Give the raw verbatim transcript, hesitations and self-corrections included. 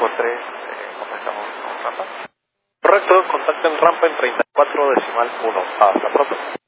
cinco tres, eh, contactamos con rampa. Correcto, contacten rampa en treinta y cuatro decimal uno. Hasta pronto.